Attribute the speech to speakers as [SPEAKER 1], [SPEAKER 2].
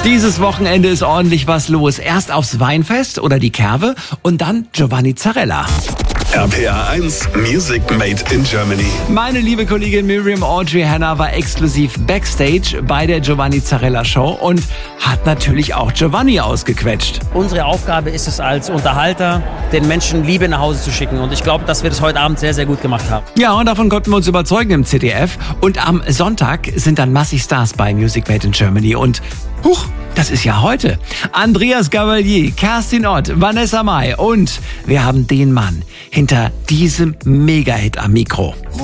[SPEAKER 1] Dieses Wochenende ist ordentlich was los. Erst aufs Weinfest oder die Kerwe und dann Giovanni Zarella.
[SPEAKER 2] RPA 1 Music Made in Germany.
[SPEAKER 1] Meine liebe Kollegin Miriam Audrey Hanna war exklusiv Backstage bei der Giovanni Zarella Show und hat natürlich auch Giovanni ausgequetscht.
[SPEAKER 3] Unsere Aufgabe ist es als Unterhalter, den Menschen Liebe nach Hause zu schicken. Und ich glaube, dass wir das heute Abend sehr, sehr gut gemacht haben.
[SPEAKER 1] Ja, und davon konnten wir uns überzeugen im ZDF. Und am Sonntag sind dann massig Stars bei Music Made in Germany. Und das ist ja heute. Andreas Gavalier, Kerstin Ott, Vanessa Mai und wir haben den Mann hinter diesem Mega-Hit am Mikro.